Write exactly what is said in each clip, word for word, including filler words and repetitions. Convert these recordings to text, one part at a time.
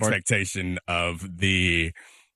expectation of the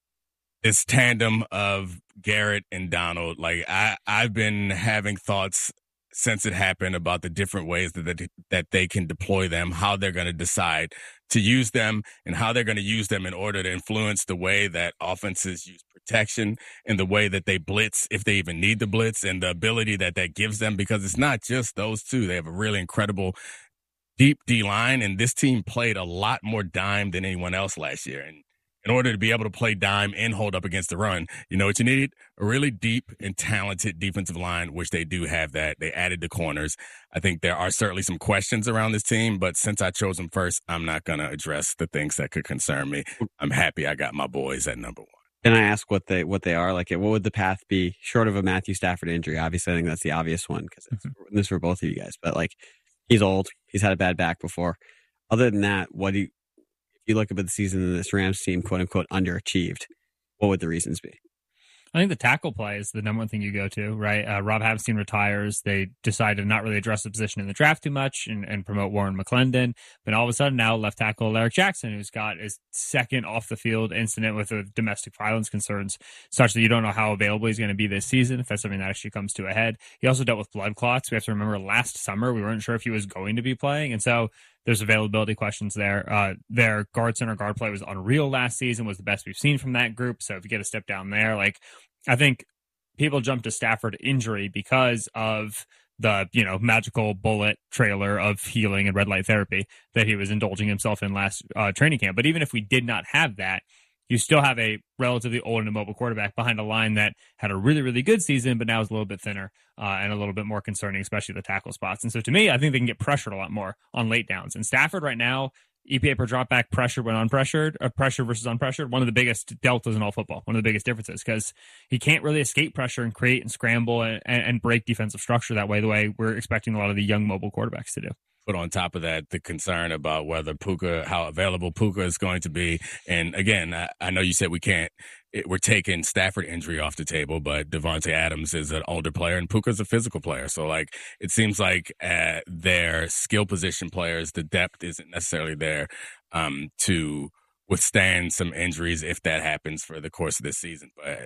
this tandem of Garrett and Donald. Like I, I've been having thoughts since it happened about the different ways that they, that they can deploy them, how they're going to decide to use them, and how they're going to use them in order to influence the way that offenses use protection and the way that they blitz, if they even need the blitz, and the ability that that gives them, because it's not just those two. They have a really incredible deep D-line, and this team played a lot more dime than anyone else last year. And in order to be able to play dime and hold up against the run, you know what you need? A really deep and talented defensive line, which they do have that. They added the corners. I think there are certainly some questions around this team, but since I chose them first, I'm not going to address the things that could concern me. I'm happy I got my boys at number one. Can I ask what they what they are? Like, what would the path be short of a Matthew Stafford injury? Obviously, I think that's the obvious one because mm-hmm. this is for both of you guys. But, like, he's old. He's had a bad back before. Other than that, what do you... you look up at the season and this Rams team, quote unquote, underachieved, what would the reasons be? I think the tackle play is the number one thing you go to, right? Uh, Rob Havenstein retires. They decide to not really address the position in the draft too much and, and promote Warren McClendon. But all of a sudden now left tackle Alaric Jackson, who's got his second off the field incident with the domestic violence concerns, such that you don't know how available he's going to be this season, if that's something that actually comes to a head. He also dealt with blood clots. We have to remember last summer, we weren't sure if he was going to be playing. And so there's availability questions there. Uh, their guard center guard play was unreal last season, was the best we've seen from that group. So if you get a step down there, like, I think people jump to Stafford injury because of the, you know, magical bullet trailer of healing and red light therapy that he was indulging himself in last uh, training camp. But even if we did not have that, you still have a relatively old and immobile quarterback behind a line that had a really, really good season, but now is a little bit thinner uh, and a little bit more concerning, especially the tackle spots. And so to me, I think they can get pressured a lot more on late downs. And Stafford right now, E P A per drop back, pressure when unpressured, uh, pressure versus unpressured, one of the biggest deltas in all football, one of the biggest differences, because he can't really escape pressure and create and scramble and, and, and break defensive structure that way, the way we're expecting a lot of the young mobile quarterbacks to do. Put on top of that the concern about whether Puka, how available Puka is going to be. And again, I, I know you said we can't, it, we're taking Stafford injury off the table, but Devontae Adams is an older player and Puka's a physical player. So, like, it seems like uh, their skill position players, the depth isn't necessarily there um, to withstand some injuries if that happens for the course of this season. But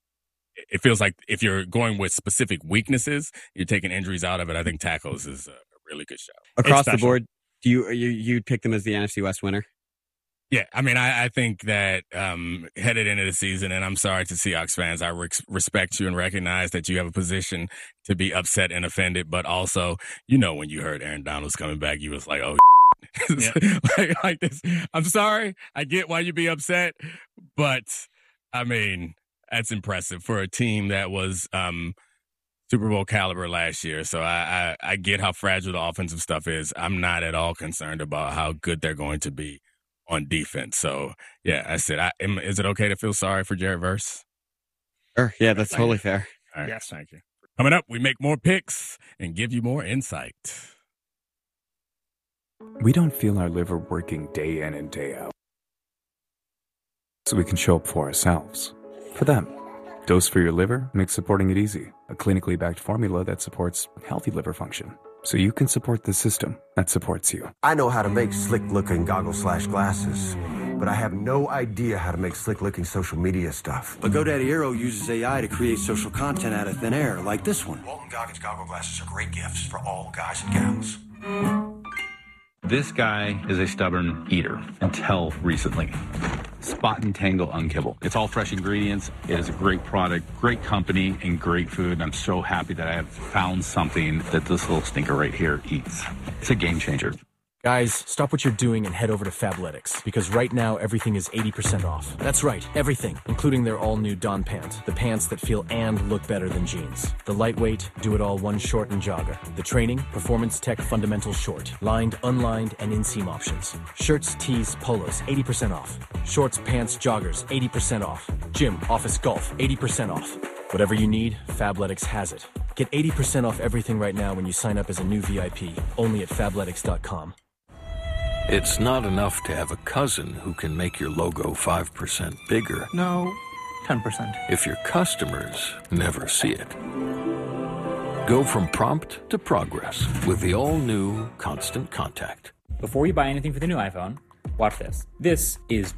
it feels like if you're going with specific weaknesses, you're taking injuries out of it. I think tackles is a really good shout. Across the board, do you you you'd pick them as the N F C West winner? Yeah, I mean, I, I think that um, headed into the season, and I'm sorry to Seahawks fans, I re- respect you and recognize that you have a position to be upset and offended, but also, you know, when you heard Aaron Donald's coming back, you was like, oh, yeah. like, like this. I'm sorry, I get why you'd be upset, but I mean, that's impressive for a team that was um, Super Bowl caliber last year. So I, I, I get how fragile the offensive stuff is. I'm not at all concerned about how good they're going to be on defense. So, yeah, I said, I, am, is it okay to feel sorry for Jared Verse? Sure. Yeah, that's totally fair. All right. Yes, thank you. Coming up, we make more picks and give you more insight. We don't feel our liver working day in and day out, so we can show up for ourselves, for them. Dose for Your Liver makes supporting it easy. A clinically backed formula that supports healthy liver function, so you can support the system that supports you. I know how to make slick-looking goggles slash glasses, but I have no idea how to make slick-looking social media stuff. But GoDaddy Aero uses A I to create social content out of thin air, like this one. Walton Goggins goggle glasses are great gifts for all guys and gals. This guy is a stubborn eater until recently. Spot and Tangle Unkibble. It's all fresh ingredients. It is a great product, great company, and great food. I'm so happy that I have found something that this little stinker right here eats. It's a game changer. Guys, stop what you're doing and head over to Fabletics, because right now everything is eighty percent off. That's right, everything, including their all-new Dawn Pant, the pants that feel and look better than jeans. The lightweight, do-it-all one short and jogger. The training, Performance Tech Fundamental Short, lined, unlined, and inseam options. Shirts, tees, polos, eighty percent off. Shorts, pants, joggers, eighty percent off. Gym, office, golf, eighty percent off. Whatever you need, Fabletics has it. Get eighty percent off everything right now when you sign up as a new V I P, only at fabletics dot com. It's not enough to have a cousin who can make your logo five percent bigger. No, ten percent. If your customers never see it. Go from prompt to progress with the all-new Constant Contact. Before you buy anything for the new iPhone, Watch this. This is